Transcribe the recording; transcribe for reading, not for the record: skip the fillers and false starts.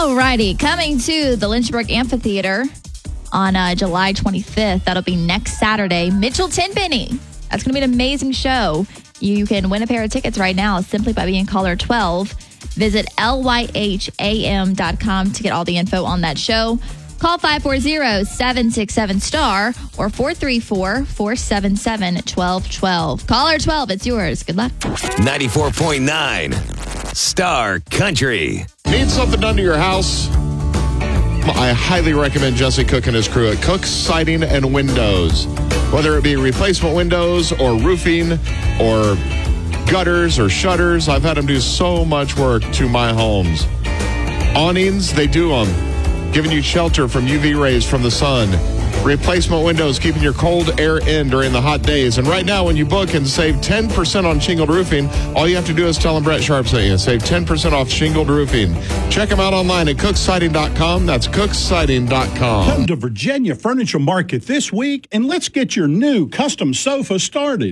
Alrighty, coming to the Lynchburg Amphitheater on July 25th. That'll be next Saturday. Mitchell Tenpenny. That's going to be an amazing show. You can win a pair of tickets right now simply by being caller 12. Visit lyham.com to get all the info on that show. Call 540-767-STAR or 434-477-1212. Caller 12, it's yours. Good luck. 94.9 Star Country. Need something done to your house? I highly recommend Jesse Cook and his crew at Cook's Siding and Windows. Whether it be replacement windows or roofing or gutters or shutters, I've had them do so much work to my homes. Awnings, they do them, giving you shelter from UV rays from the sun. Replacement windows, keeping your cold air in during the hot days. And right now, when you book and save 10% on shingled roofing, all you have to do is tell them Brett Sharp sent you. Save 10% off shingled roofing. Check them out online at cooksiding.com. That's cooksiding.com. Come to Virginia Furniture Market this week, and let's get your new custom sofa started.